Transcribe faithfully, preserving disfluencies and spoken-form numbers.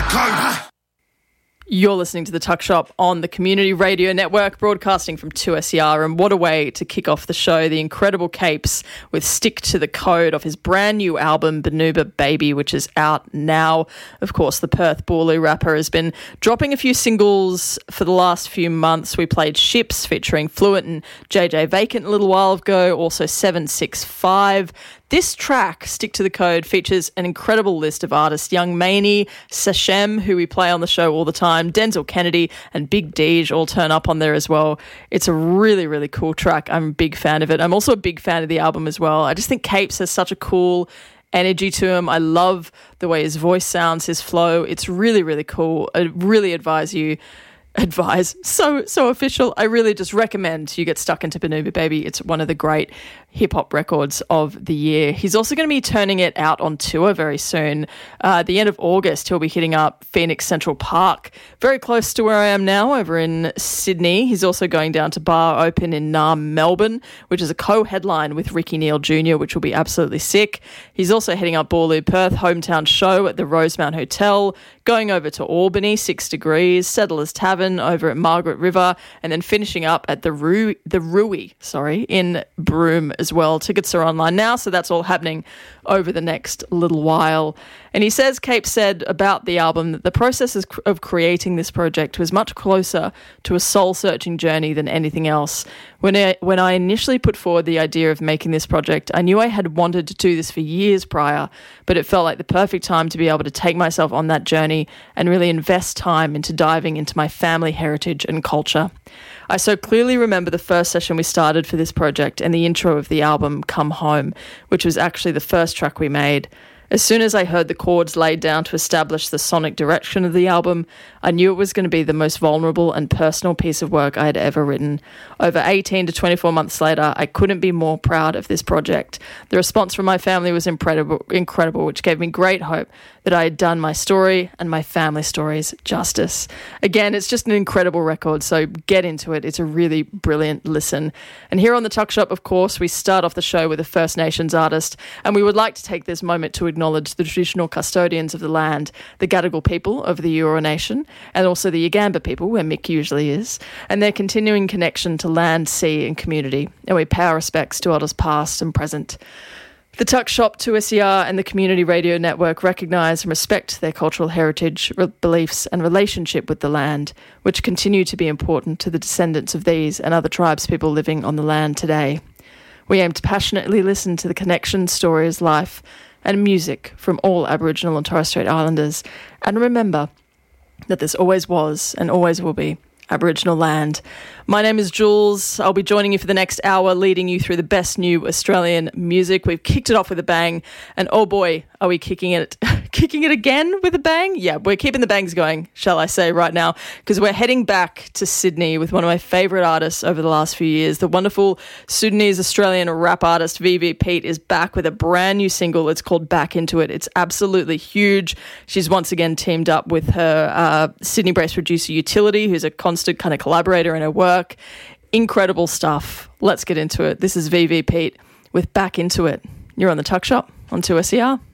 code. You're listening to The Tuck Shop on the Community Radio Network, broadcasting from two S E R, and what a way to kick off the show. The incredible Capes with Stick to the Code off his brand new album, Banuba Baby, which is out now. Of course, the Perth Boorloo rapper has been dropping a few singles for the last few months. We played Ships featuring Fluent and J J Vacant a little while ago, also seven six five. This track, Stick to the Code, features an incredible list of artists. Young Maney, Sachem, who we play on the show all the time, Denzel Kennedy and Big Deej all turn up on there as well. It's a really, really cool track. I'm a big fan of it. I'm also a big fan of the album as well. I just think Capes has such a cool energy to him. I love the way his voice sounds, his flow. It's really, really cool. I really advise you advise so so official I really just recommend you get stuck into Banuba Baby. It's one of the great hip-hop records of the year. He's also going to be turning it out on tour very soon. Uh, at the end of August, he'll be hitting up Phoenix Central Park, very close to where I am now, over in Sydney. He's also going down to Bar Open in Naarm, Melbourne, which is a co-headline with Ricky Neal Junior, which will be absolutely sick. He's also heading up Boorloo Perth hometown show at the Rosemount Hotel, going over to Albany, Six Degrees, Settlers Tavern over at Margaret River, and then finishing up at the Ru- the Rui, sorry, in Broome as well. Tickets are online now, so that's all happening over the next little while. And he says, Cape said about the album that the process of creating this project was much closer to a soul-searching journey than anything else. When I, when I initially put forward the idea of making this project, I knew I had wanted to do this for years prior, but it felt like the perfect time to be able to take myself on that journey and really invest time into diving into my family heritage and culture. I so clearly remember the first session we started for this project and the intro of the album, Come Home, which was actually the first track we made. As soon as I heard the chords laid down to establish the sonic direction of the album, I knew it was going to be the most vulnerable and personal piece of work I had ever written. Over eighteen to twenty-four months later, I couldn't be more proud of this project. The response from my family was incredible, incredible, which gave me great hope that I had done my story and my family stories justice. Again, it's just an incredible record, so get into it. It's a really brilliant listen. And here on The Tuck Shop, of course, we start off the show with a First Nations artist, and we would like to take this moment to acknowledge the traditional custodians of the land, the Gadigal people of the Eora Nation, and also the Yagamba people, where Mick usually is, and their continuing connection to land, sea and community. And we pay our respects to elders past and present. The Tuck Shop, two S E R and the Community Radio Network recognise and respect their cultural heritage, re- beliefs and relationship with the land, which continue to be important to the descendants of these and other tribes people living on the land today. We aim to passionately listen to the connection, stories, life and music from all Aboriginal and Torres Strait Islanders, and remember that this always was and always will be Aboriginal land. My name is Jules. I'll be joining you for the next hour, leading you through the best new Australian music. We've kicked it off with a bang, and oh boy, are we kicking it kicking it again with a bang? Yeah, we're keeping the bangs going, shall I say, right now, because we're heading back to Sydney with one of my favourite artists over the last few years. The wonderful Sudanese-Australian rap artist V V Pete is back with a brand new single. It's called Back Into It. It's absolutely huge. She's once again teamed up with her uh, Sydney-based producer Utility, who's a constant kind of collaborator in her work. Incredible stuff. Let's get into it. This is V V Pete with Back Into It. You're on The Tuck Shop on two S E R.